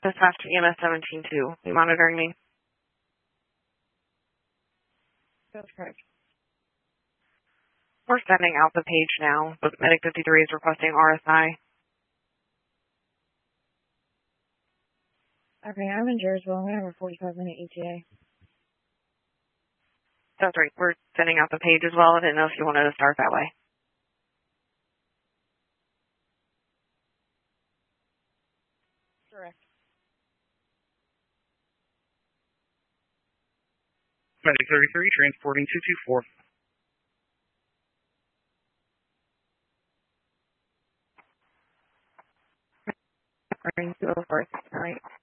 Dispatch to EMS 17-2. You monitoring me? That's correct. We're sending out the page now, but Medic 53 is requesting RSI. Okay, I'm in Jerseyville. I'm going to have a 45-minute ETA. That's right. We're sending out the page as well. I didn't know if you wanted to start that way. Correct. Medic 33, transporting 224. All right.